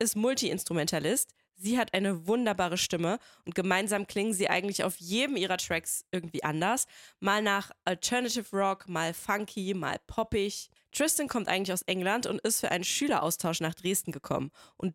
ist Multi-Instrumentalist. Sie hat eine wunderbare Stimme und gemeinsam klingen sie eigentlich auf jedem ihrer Tracks irgendwie anders. Mal nach Alternative Rock, mal funky, mal poppig. Tristan kommt eigentlich aus England und ist für einen Schüleraustausch nach Dresden gekommen. Und